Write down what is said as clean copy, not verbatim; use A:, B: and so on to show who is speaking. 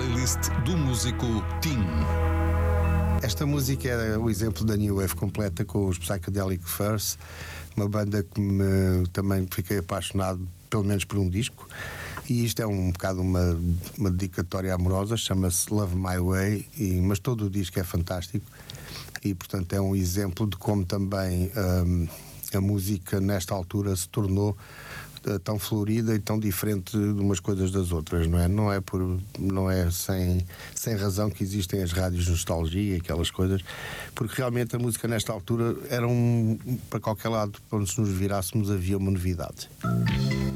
A: playlist do músico Tim.
B: Esta música é o exemplo da New Wave completa, com os Psychedelic Furs, uma banda que também fiquei apaixonado, pelo menos por um disco. E isto é um bocado uma dedicatória amorosa, chama-se Love My Way, mas todo o disco é fantástico. E portanto é um exemplo de como também a música nesta altura se tornou tão florida e tão diferente de umas coisas das outras, não é? Não é sem razão que existem as rádios de nostalgia e aquelas coisas, porque realmente a música nesta altura era para qualquer lado, para onde nos virássemos havia uma novidade.